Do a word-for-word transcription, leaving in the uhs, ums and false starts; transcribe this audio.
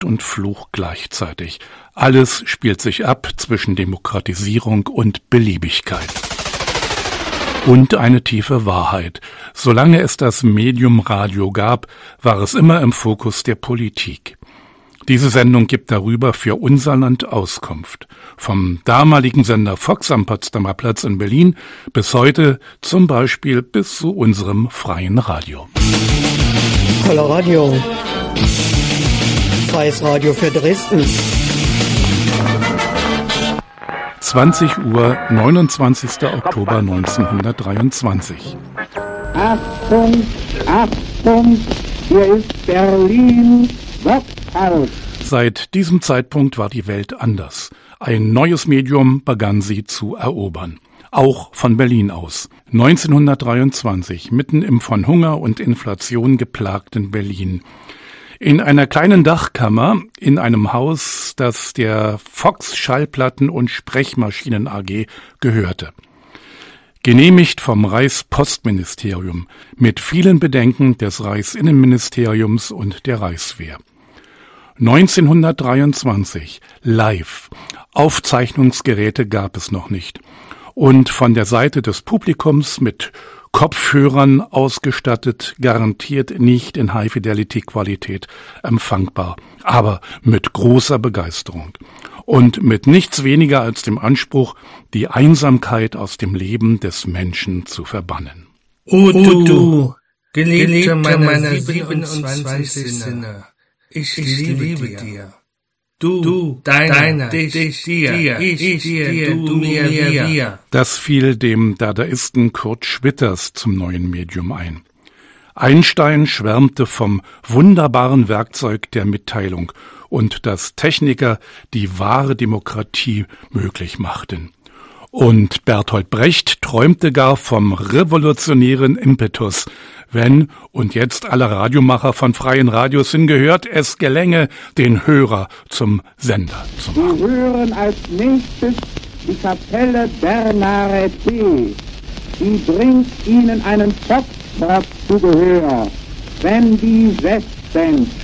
Segen und Fluch gleichzeitig. Alles spielt sich ab zwischen Demokratisierung und Beliebigkeit. Und eine tiefe Wahrheit. Solange es das Medium Radio gab, war es immer im Fokus der Politik. Diese Sendung gibt darüber für unser Land Auskunft. Vom damaligen Sender Fox am Potsdamer Platz in Berlin bis heute zum Beispiel bis zu unserem freien Radio. Coloradio. Freies Radio für Dresden. zwanzig Uhr, neunundzwanzigster Oktober neunzehnhundertdreiundzwanzig. Achtung, Achtung, hier ist Berlin, Worthaus. Seit diesem Zeitpunkt war die Welt anders. Ein neues Medium begann sie zu erobern. Auch von Berlin aus. neunzehnhundertdreiundzwanzig, mitten im von Hunger und Inflation geplagten Berlin. In einer kleinen Dachkammer, in einem Haus, das der Fox Schallplatten- und Sprechmaschinen A G gehörte. Genehmigt vom Reichspostministerium, mit vielen Bedenken des Reichsinnenministeriums und der Reichswehr. neunzehnhundertdreiundzwanzig, live. Aufzeichnungsgeräte gab es noch nicht. Und von der Seite des Publikums mit Kopfhörern ausgestattet, garantiert nicht in High-Fidelity-Qualität empfangbar, aber mit großer Begeisterung. Und mit nichts weniger als dem Anspruch, die Einsamkeit aus dem Leben des Menschen zu verbannen. O du, du Geliebte meiner siebenundzwanzig Sinne, ich liebe dir. Du, du deiner, deiner, dich, dich, dir, ich, ich dir, du, du mir, wir. Das fiel dem Dadaisten Kurt Schwitters zum neuen Medium ein. Einstein schwärmte vom wunderbaren Werkzeug der Mitteilung und dass Techniker die wahre Demokratie möglich machten. Und Bertolt Brecht träumte gar vom revolutionären Impetus, wenn, und jetzt alle Radiomacher von freien Radios hingehört, es gelänge, den Hörer zum Sender zu machen. Wir hören als nächstes die Kapelle Bernare T. Die bringt Ihnen einen Foxtrot zu Gehör, wenn die Westband